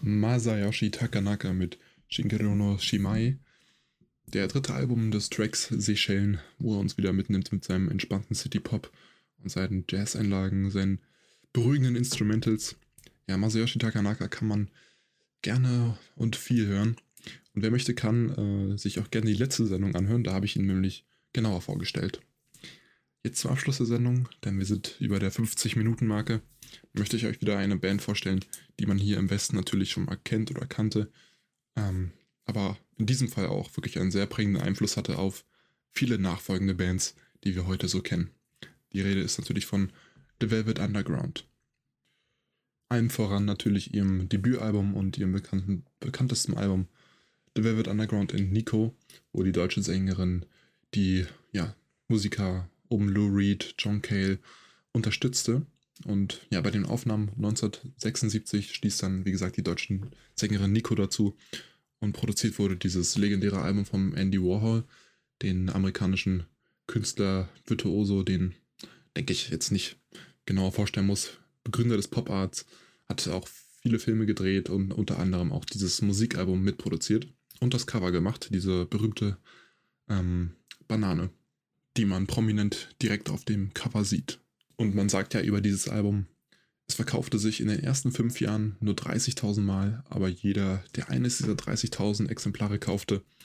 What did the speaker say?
Masayoshi Takanaka mit Shigeru no Shimai. Der dritte Album des Tracks Seychellen, wo er uns wieder mitnimmt mit seinem entspannten City-Pop und seinen Jazz-Einlagen, seinen beruhigenden Instrumentals. Ja, Masayoshi Takanaka kann man gerne und viel hören. Und wer möchte, kann sich auch gerne die letzte Sendung anhören. Da habe ich ihn nämlich genauer vorgestellt. Jetzt zum Abschluss der Sendung, denn wir sind über der 50-Minuten-Marke, möchte ich euch wieder eine Band vorstellen, die man hier im Westen natürlich schon mal kennt oder kannte, aber in diesem Fall auch wirklich einen sehr prägenden Einfluss hatte auf viele nachfolgende Bands, die wir heute so kennen. Die Rede ist natürlich von The Velvet Underground. Allem voran natürlich ihrem Debütalbum und ihrem bekanntesten Album The Velvet Underground in Nico, wo die deutsche Sängerin die Musiker um Lou Reed, John Cale unterstützte. Und ja, bei den Aufnahmen 1976 stieß dann, wie gesagt, die deutsche Sängerin Nico dazu und produziert wurde dieses legendäre Album von Andy Warhol, den amerikanischen Künstler Virtuoso, den, denke ich, jetzt nicht genauer vorstellen muss. Begründer des Pop-Arts, hat auch viele Filme gedreht und unter anderem auch dieses Musikalbum mitproduziert und das Cover gemacht, diese berühmte Banane, die man prominent direkt auf dem Cover sieht. Und man sagt ja über dieses Album, es verkaufte sich in den ersten 5 Jahren nur 30.000 Mal, aber jeder, der eines dieser 30.000 Exemplare kaufte,